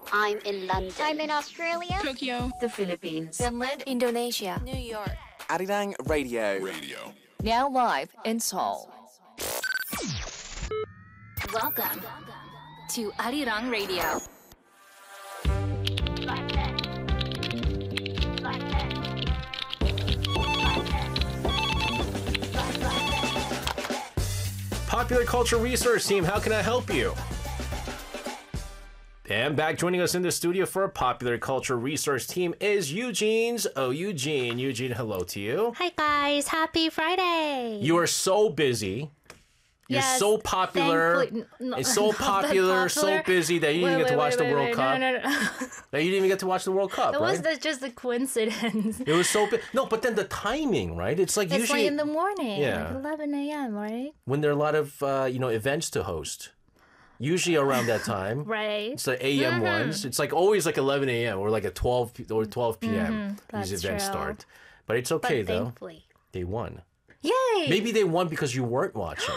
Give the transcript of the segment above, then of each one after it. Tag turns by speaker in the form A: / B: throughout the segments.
A: I'm in London.
B: I'm in Australia.
C: Tokyo.
A: The Philippines.
D: Finland, Indonesia,
B: New York.
E: Arirang Radio.
D: now live in Seoul.
B: Welcome to Arirang Radio.
F: Popular Culture Research Team, how can I help you? And back joining us in the studio for a Popular Culture Research Team is Eugene's. Oh, Eugene. Eugene, hello to you.
G: Hi guys, happy Friday.
F: You are so busy. You're
G: Yes,
F: so popular.
G: no,
F: It's so
G: not that
F: popular, so
G: popular.
F: busy that you didn't get to watch the World Cup.
G: No.
F: That you didn't even get to watch the World Cup,
G: It
F: right?
G: was just a coincidence.
F: It was so big. No, but then the timing, right? It's like
G: It's
F: usually
G: like in the morning,
F: Yeah.
G: like 11 a.m., right?
F: when there are a lot of events to host. Usually around that time.
G: Right.
F: It's the AM ones. It's like always like 11 a.m. or like at 12 or 12 p.m.
G: That's
F: These events
G: true.
F: start. But it's okay
G: But
F: though.
G: thankfully.
F: They won.
G: Yay!
F: Maybe they won because you weren't watching.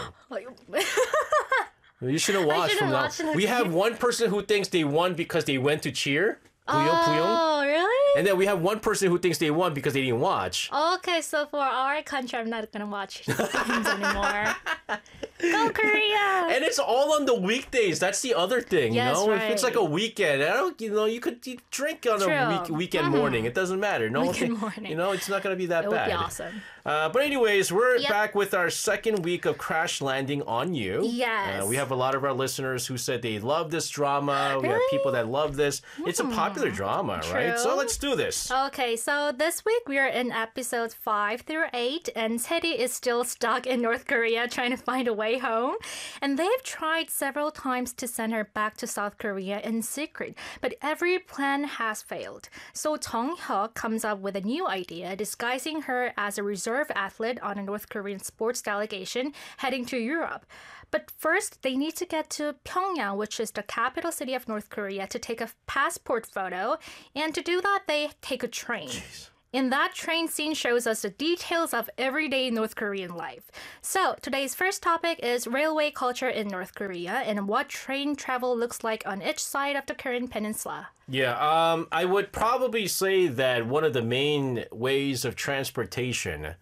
F: You should have watched
G: should've
F: from now.
G: watched in the
F: We have one person who thinks they won because they went to cheer. Puyong.
G: Oh, really?
F: And then we have one person who thinks they won because they didn't watch.
G: Okay, so for our country, I'm not gonna watch games anymore. Go Korea!
F: And it's all on the weekdays. That's the other thing,
G: Yes,
F: you know. If it's like
G: right.
F: a weekend, you could drink on a
G: True.
F: weekend morning. It doesn't matter. No
G: Weekend morning.
F: You know, it's not going to be that
G: It would
F: bad.
G: be awesome.
F: But anyways, we're
G: Yep.
F: back with our second week of Crash Landing on You.
G: Yes.
F: We have a lot of our listeners who said they love this drama. We have
G: Really?
F: people that love this. It's a popular drama, right? So
G: True.
F: let's do this.
G: Okay, so this week we are in episodes 5 through 8, and Seri is still stuck in North Korea trying to find a way home. And they've tried several times to send her back to South Korea in secret, but every plan has failed. So Jung Hyuk comes up with a new idea, disguising her as a reserve athlete on a North Korean sports delegation heading to Europe. But first, they need to get to Pyongyang, which is the capital city of North Korea, to take a passport photo. And to do that, they take a train. In that train scene shows us the details of everyday North Korean life. So today's first topic is railway culture in North Korea and what train travel looks like on each side of the Korean peninsula.
F: Yeah, I would probably say that one of the main ways of transportation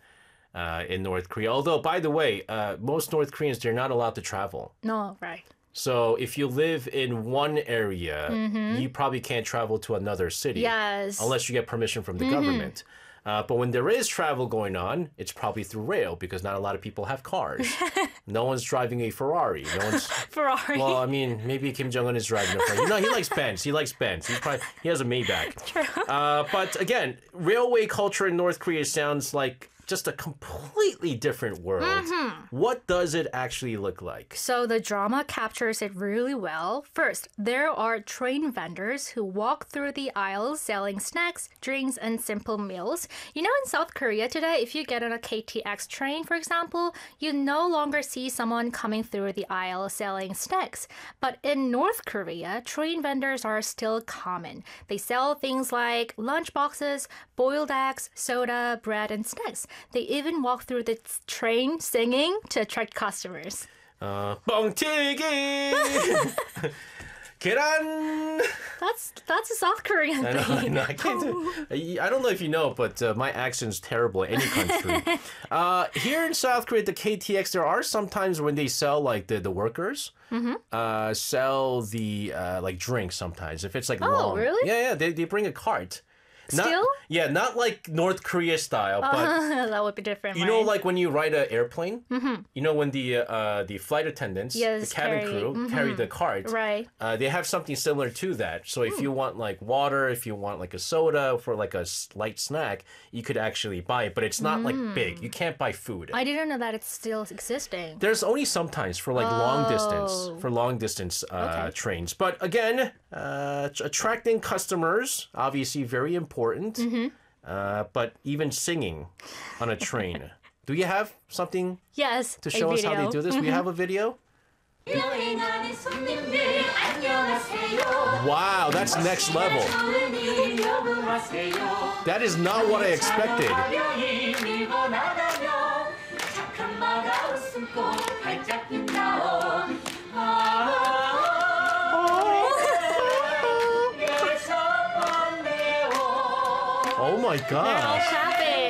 F: in North Korea, although, by the way, most North Koreans, they're not allowed to travel.
G: No, right.
F: So if you live in one area, you probably can't travel to another city.
G: Yes.
F: Unless you get permission from the government. But when there is travel going on, it's probably through rail because not a lot of people have cars. No one's driving a Ferrari. No one's.
G: Ferrari.
F: Well, I mean, maybe Kim Jong Un is driving a Ferrari. No, he likes Benz. He likes Benz. He has a Maybach.
G: True.
F: But again, railway culture in North Korea sounds like just a completely different world. What does it actually look like?
G: So the drama captures it really well. First, there are train vendors who walk through the aisles selling snacks, drinks, and simple meals. You know, in South Korea today, if you get on a KTX train, for example, you no longer see someone coming through the aisle selling snacks. But in North Korea, train vendors are still common. They sell things like lunch boxes, boiled eggs, soda, bread, and snacks. They even walk through the train singing to attract customers.
F: 뻥튀기! 계란!
G: That's a South Korean thing.
F: I can't do. I don't know if you know, but my accent's terrible in any country. Here in South Korea, the KTX, there are sometimes when they sell like the workers sell the like drinks sometimes. If it's like long.
G: Really?
F: Yeah, they bring a cart.
G: Still?
F: Not like North Korea style, but
G: That would be different.
F: you know,
G: right?
F: like when you ride an airplane, you know, when the flight attendants,
G: Yes,
F: the cabin
G: carry-
F: crew carry the cart,
G: Right.
F: They have something similar to that. So if you want like water, if you want like a soda for like a light snack, you could actually buy it, but it's not like big. You can't buy food.
G: I didn't know that it's still existing.
F: There's only sometimes for like long distance trains. But again, attracting customers, obviously very important. But even singing on a train. Do you have something
G: Yes.
F: to show us how they do this? We have a video?
H: 여행하는 손님들 안녕하세요.
F: Wow, that's next level.
H: 좋은 여행하세요.
F: That is not what I expected.
H: 가벼이 밀고 나가며 착한 바다 웃음꽃 활짝 핀다오.
F: Oh my
G: They're all
F: gosh.
G: clapping.